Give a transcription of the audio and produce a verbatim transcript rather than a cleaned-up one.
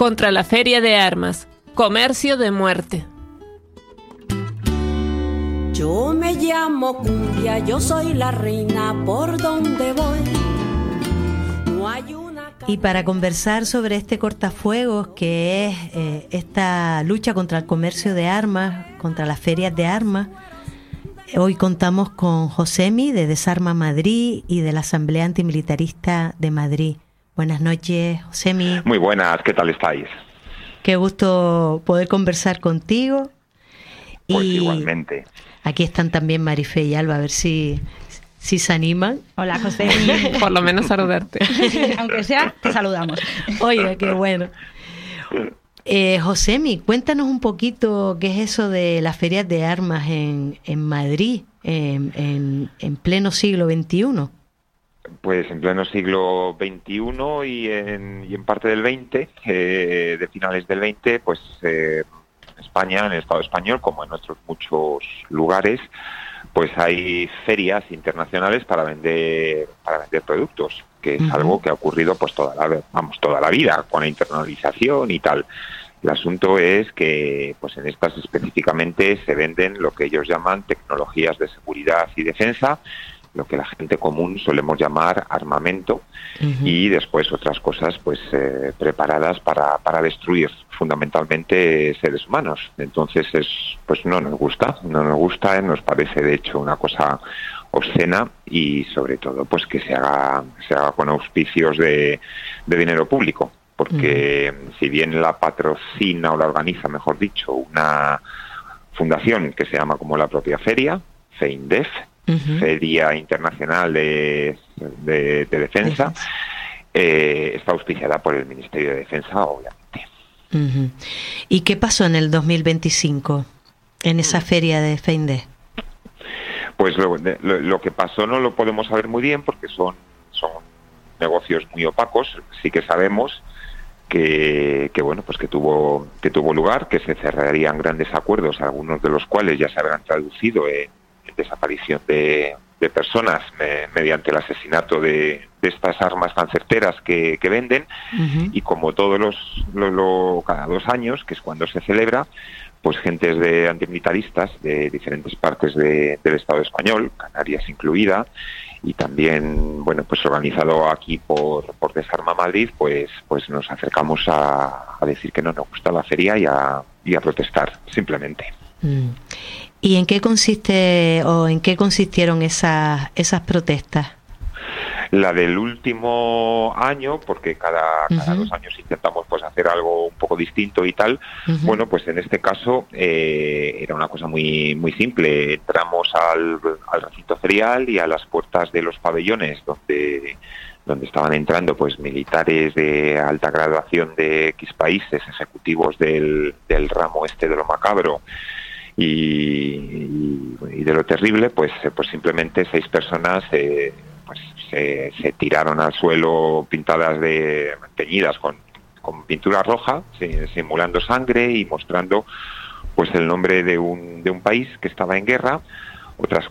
contra la feria de armas, comercio de muerte. Yo me llamo Cumbia, yo soy la reina por donde voy. No hay una... Y para conversar sobre este cortafuegos, que es eh, esta lucha contra el comercio de armas, contra las ferias de armas, hoy contamos con Josemi de Desarma Madrid y de la Asamblea Antimilitarista de Madrid. Buenas noches, Josemi. Muy buenas, ¿qué tal estáis? Qué gusto poder conversar contigo. Pues y igualmente. Aquí están también Marifé y Alba, a ver si, si se animan. Hola, José. Por lo menos saludarte. Aunque sea, te saludamos. Oye, qué bueno. Eh, Josemi, cuéntanos un poquito qué es eso de las ferias de armas en, en Madrid, en, en, en pleno siglo veintiuno. Pues en pleno siglo veintiuno y en, y en parte del veinte, eh, de finales del veinte, pues eh, en España, en el Estado español, como en otros muchos lugares, pues hay ferias internacionales para vender para vender productos, que es uh-huh. algo que ha ocurrido pues toda la vamos toda la vida con la internalización y tal. El asunto es que pues en estas específicamente se venden lo que ellos llaman tecnologías de seguridad y defensa, lo que la gente común solemos llamar armamento, uh-huh. y después otras cosas pues eh, preparadas para, para destruir fundamentalmente seres humanos. Entonces es pues no nos gusta, no nos gusta, nos parece de hecho una cosa obscena y sobre todo pues que se haga se haga con auspicios de, de dinero público, porque uh-huh. si bien la patrocina o la organiza, mejor dicho, una fundación que se llama como la propia feria, FEINDEF, Uh-huh. Feria Internacional de, de, de Defensa, eh, está auspiciada por el Ministerio de Defensa, obviamente. Uh-huh. ¿Y qué pasó en el dos mil veinticinco en esa feria de FEINDEF? Pues lo, lo, lo que pasó no lo podemos saber muy bien porque son, son negocios muy opacos. Sí que sabemos que, que bueno, pues que tuvo que tuvo lugar, que se cerrarían grandes acuerdos, algunos de los cuales ya se habrán traducido en desaparición de, de personas me, mediante el asesinato de, de estas armas tan certeras que, que venden, uh-huh. y como todos los, lo, lo, cada dos años, que es cuando se celebra, pues gentes de antimilitaristas de diferentes partes de, del Estado español, Canarias incluida, y también, bueno, pues organizado aquí por, por Desarma Madrid, pues, pues nos acercamos a, a decir que no nos gusta la feria y a, y a protestar, simplemente. Mm. ¿Y en qué consiste o en qué consistieron esas esas protestas? La del último año, porque cada, uh-huh. cada dos años intentamos pues hacer algo un poco distinto y tal. Uh-huh. Bueno, pues en este caso eh, era una cosa muy muy simple. Entramos al, al recinto ferial y a las puertas de los pabellones donde donde estaban entrando pues militares de alta graduación de X países, ejecutivos del, del ramo este de lo macabro. Y, y, y de lo terrible, pues pues simplemente seis personas eh, pues se, se tiraron al suelo pintadas de teñidas con, con pintura roja, sí, simulando sangre y mostrando pues el nombre de un de un país que estaba en guerra. Otras